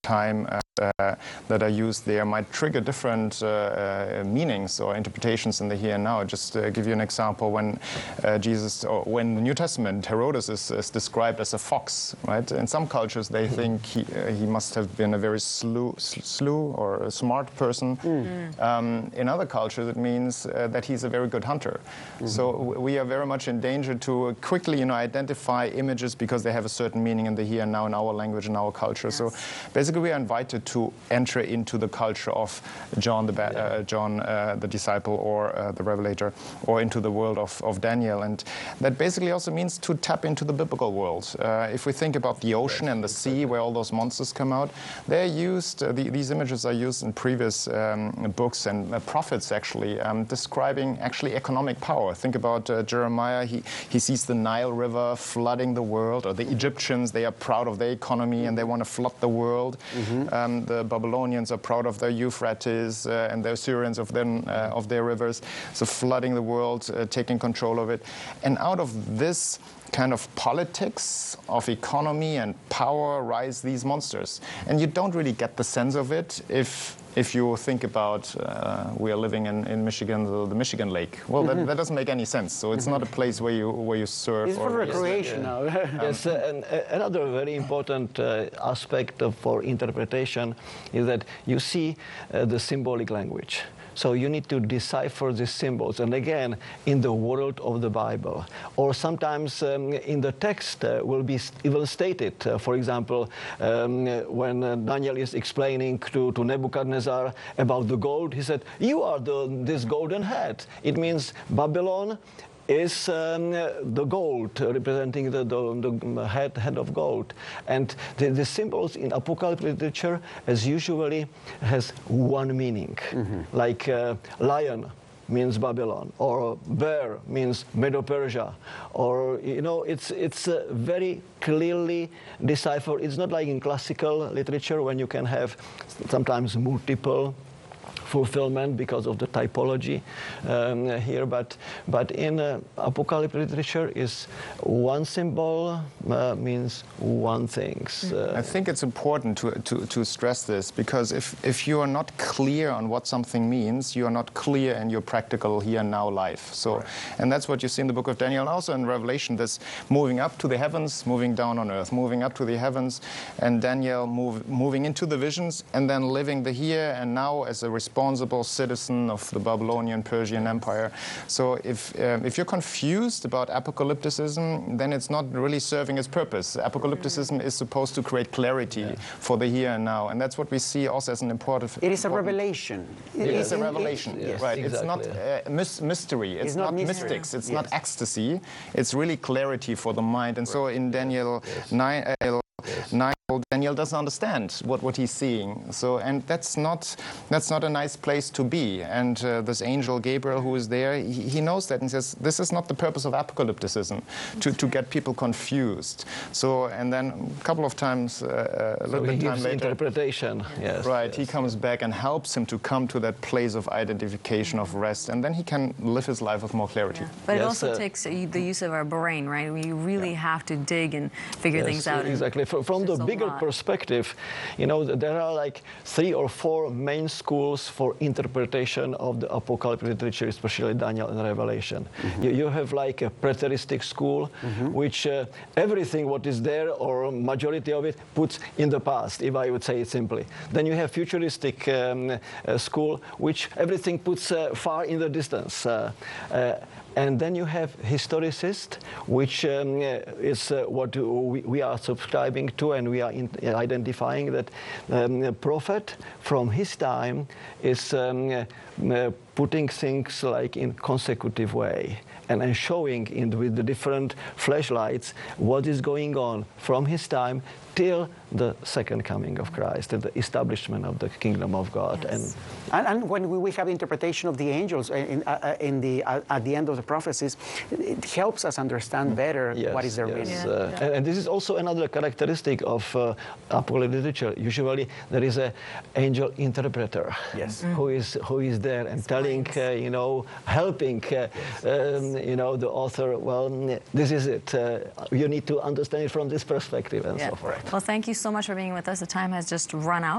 time that are used there might trigger different meanings or interpretations in the here and now. Just to give you an example, when when the New Testament, Herodes is described as a fox, right? In some cultures, they think he must have been a very slew or a smart person. In other cultures, it means that he's a very good hunter. So we are very much in danger to quickly, identify images because they have a certain meaning in the here and now in our language and our culture. Yes. So basically, we are invited to enter into the culture of John the disciple or the revelator, or into the world of Daniel, and that basically also means to tap into the biblical world. If we think about the ocean and the sea, where all those monsters come out, they're used. These images are used in previous books and prophets actually describing actually economic power. Think about Jeremiah. He sees the Nile River flooding the world, or the Egyptians. They are proud of their economy and they want to flood the world. The Babylonians are proud of their Euphrates and the Assyrians of their rivers, so flooding the world, taking control of it. And out of this kind of politics of economy and power rise these monsters. And you don't really get the sense of it if you think about we are living in Michigan, the Michigan Lake. Well, that doesn't make any sense. So it's not a place where you surf. It's for recreation now. Yes, and another very important aspect for interpretation is that you see the symbolic language. So you need to decipher the symbols, and again, in the world of the Bible. Or sometimes in the text will be even stated, for example, when Daniel is explaining to Nebuchadnezzar about the gold, he said, "You are this golden head." It means Babylon is the gold, representing the head of gold. And the symbols in Apocalyptic literature as usually has one meaning. Like lion means Babylon, or bear means Medo-Persia, or it's very clearly deciphered. It's not like in classical literature when you can have sometimes multiple fulfillment because of the typology here, but in apocalyptic literature is one symbol means one thing. I think it's important to stress this, because if you are not clear on what something means, you are not clear in your practical here and now life. So, right. And that's what you see in the book of Daniel and also in Revelation, this moving up to the heavens, moving down on earth, moving up to the heavens, and Daniel moving into the visions and then living the here and now as a responsible citizen of the Babylonian Persian Empire. So if you're confused about apocalypticism, then it's not really serving its purpose. Apocalypticism is supposed to create clarity for the here and now, and that's what we see also as an important. It is a revelation. It is a revelation, yes, right? Exactly. It's not mystery. It's not mystics. It's not ecstasy. It's really clarity for the mind. And so in Daniel 9. Daniel doesn't understand what he's seeing. So, and that's not a nice place to be. And this angel Gabriel who is there, he knows that and says, this is not the purpose of apocalypticism, to get people confused. So, and then a couple of times, a little bit time later, interpretation. Yes, right, yes. He comes back and helps him to come to that place of identification, of rest, and then he can live his life with more clarity. Yeah. But it also takes the use of our brain, right? You really have to dig and figure things out. Exactly. From the bigger perspective, there are like 3 or 4 main schools for interpretation of the apocalyptic literature, especially Daniel and Revelation. You have like a preteristic school, which everything what is there, or majority of it, puts in the past, if I would say it simply. Then you have futuristic school, which everything puts far in the distance. And then you have historicist, which is what we are subscribing to, and we are identifying that the prophet from his time is putting things like in consecutive way and showing with the different flashlights what is going on from his time till the second coming of Christ and the establishment of the kingdom of God. Yes. And when we have interpretation of the angels at the end of the prophecies, it helps us understand better what is their meaning. And this is also another characteristic of apocalyptic literature. Usually there is an angel interpreter who is there and telling, helping, the author, well, this is it. You need to understand it from this perspective and so forth. Well, thank you so so much for being with us. The time has just run out.